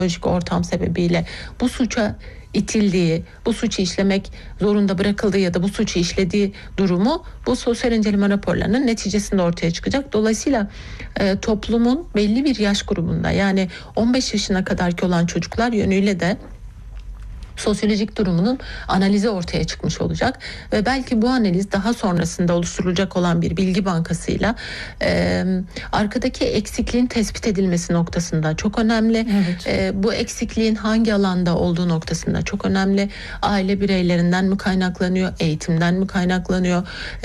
ortam sebebiyle bu suça itildiği, bu suçu işlemek zorunda bırakıldığı ya da bu suçu işlediği durumu bu sosyal inceleme raporlarının neticesinde ortaya çıkacak. Dolayısıyla toplumun belli bir yaş grubunda, yani 15 yaşına kadarki olan çocuklar yönüyle de sosyolojik durumunun analizi ortaya çıkmış olacak ve belki bu analiz daha sonrasında oluşturulacak olan bir bilgi bankasıyla arkadaki eksikliğin tespit edilmesi noktasında çok önemli. Evet. Bu eksikliğin hangi alanda olduğu noktasında çok önemli. Aile bireylerinden mi kaynaklanıyor, eğitimden mi kaynaklanıyor,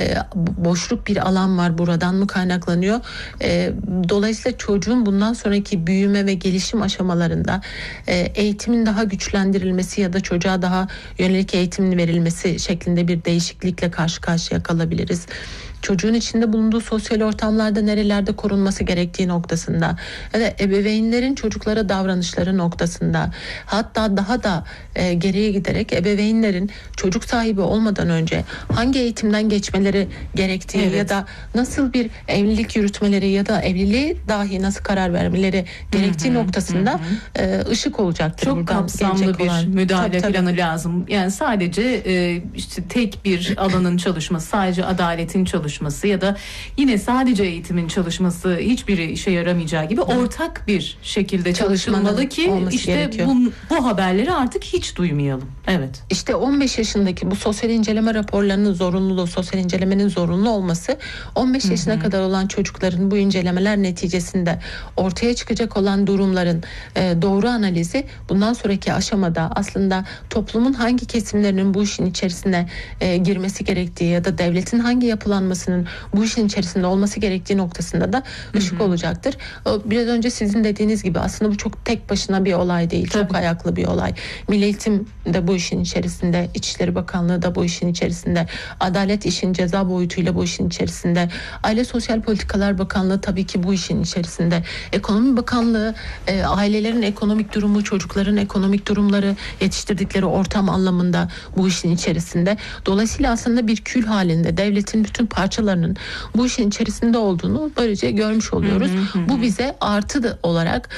boşluk bir alan var, buradan mı kaynaklanıyor? Dolayısıyla çocuğun bundan sonraki büyüme ve gelişim aşamalarında eğitimin daha güçlendirilmesi ya da çocuğa daha yönelik eğitimin verilmesi şeklinde bir değişiklikle karşı karşıya kalabiliriz. Çocuğun içinde bulunduğu sosyal ortamlarda nerelerde korunması gerektiği noktasında ya da ebeveynlerin çocuklara davranışları noktasında, hatta daha da geriye giderek ebeveynlerin çocuk sahibi olmadan önce hangi eğitimden geçmeleri gerektiği ya da nasıl bir evlilik yürütmeleri ya da evliliğe dahi nasıl karar vermeleri gerektiği noktasında ışık olacaktır. Çok kapsamlı bir olan müdahale planı lazım. Yani sadece işte tek bir alanın çalışması, sadece adaletin çalışması ya da yine sadece eğitimin çalışması hiçbiri işe yaramayacağı gibi ortak bir şekilde çalışılmalı ki işte bu haberleri artık hiç duymayalım. Evet. İşte 15 yaşındaki bu sosyal inceleme raporlarının zorunluluğu, sosyal incelemenin zorunlu olması 15 yaşına kadar olan çocukların bu incelemeler neticesinde ortaya çıkacak olan durumların doğru analizi bundan sonraki aşamada aslında toplumun hangi kesimlerinin bu işin içerisine girmesi gerektiği ya da devletin hangi yapılanmasının bu işin içerisinde olması gerektiği noktasında da ışık olacaktır. Biraz önce sizin dediğiniz gibi aslında bu çok tek başına bir olay değil. Tabii. Çok ayaklı bir olay. Milli Eğitim de bu işin içerisinde, İçişleri Bakanlığı da bu işin içerisinde, Adalet işin ceza boyutuyla bu işin içerisinde, Aile Sosyal Politikalar Bakanlığı tabii ki bu işin içerisinde, Ekonomi Bakanlığı ailelerin ekonomik durumu, çocukların ekonomik durumları, yetiştirdikleri ortam anlamında bu işin içerisinde. Dolayısıyla aslında bir kül halinde devletin bütün parçalarının bu işin içerisinde olduğunu böylece görmüş oluyoruz. Bu bize artı olarak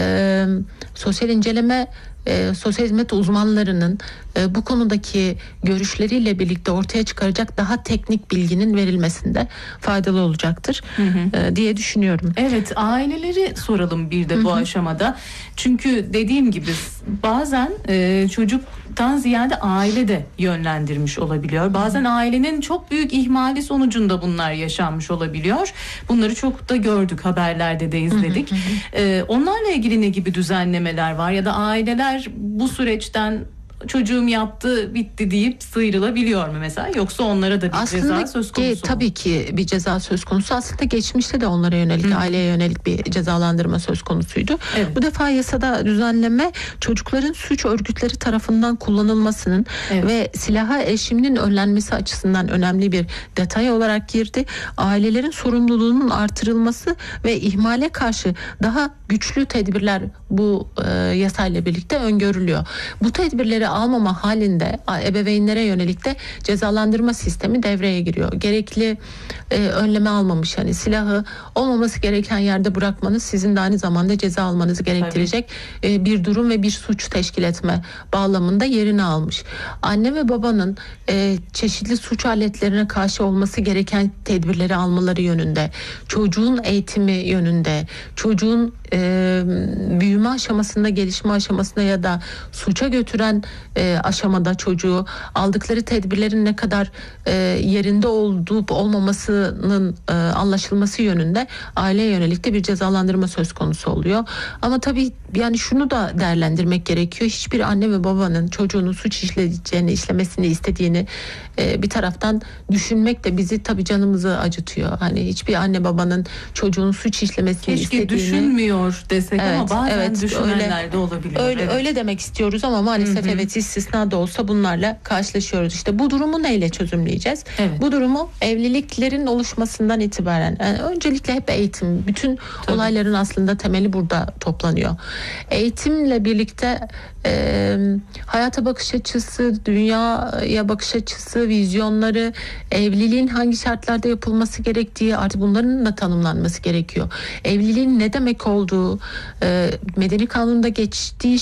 sosyal inceleme, sosyal hizmet uzmanlarının bu konudaki görüşleriyle birlikte ortaya çıkaracak daha teknik bilginin verilmesinde faydalı olacaktır diye düşünüyorum. Evet, aileleri soralım bir de bu aşamada. Çünkü dediğim gibi bazen çocuktan ziyade aile de yönlendirmiş olabiliyor. Bazen ailenin çok büyük ihmali sonucunda bunlar yaşanmış olabiliyor. Bunları çok da gördük, haberlerde de izledik. Onlarla ilgili ne gibi düzenlemeler var ya da aileler bu süreçten çocuğum yaptı bitti deyip sıyrılabiliyor mu mesela, yoksa onlara da bir aslında ceza söz konusu mu? Tabii ki bir ceza söz konusu. Aslında geçmişte de onlara yönelik, aileye yönelik bir cezalandırma söz konusuydu. Evet. Bu defa yasada düzenleme çocukların suç örgütleri tarafından kullanılmasının ve silaha erişiminin önlenmesi açısından önemli bir detay olarak girdi. Ailelerin sorumluluğunun artırılması ve ihmale karşı daha güçlü tedbirler bu yasayla birlikte öngörülüyor. Bu tedbirleri almama halinde ebeveynlere yönelik de cezalandırma sistemi devreye giriyor. Gerekli önleme almamış, yani silahı olmaması gereken yerde bırakmanız sizin de aynı zamanda ceza almanızı gerektirecek bir durum ve bir suç teşkil etme bağlamında yerini almış. Anne ve babanın çeşitli suç aletlerine karşı olması gereken tedbirleri almaları yönünde, çocuğun eğitimi yönünde, çocuğun büyüme aşamasında, gelişme aşamasında ya da suça götüren aşamada çocuğu aldıkları tedbirlerin ne kadar yerinde olup olmamasının anlaşılması yönünde aileye yönelik de bir cezalandırma söz konusu oluyor. Ama tabii yani şunu da değerlendirmek gerekiyor. Hiçbir anne ve babanın çocuğunun suç işleyeceğini, işlemesini istediğini bir taraftan düşünmek de bizi tabii canımızı acıtıyor. Hani hiçbir anne babanın çocuğunun suç işlemesini istediğini düşünmüyor desek ama bazen düşünenler de olabiliyor. Öyle demek istiyoruz ama maalesef istisna da olsa bunlarla karşılaşıyoruz. İşte bu durumu neyle çözümleyeceğiz? Bu durumu evliliklerin oluşmasından itibaren, yani öncelikle hep eğitim, bütün olayların aslında temeli burada toplanıyor. Eğitimle birlikte hayata bakış açısı, dünyaya bakış açısı, vizyonları, evliliğin hangi şartlarda yapılması gerektiği, artık bunların da tanımlanması gerekiyor. Evliliğin ne demek olduğu, medeni kanunda geçtiği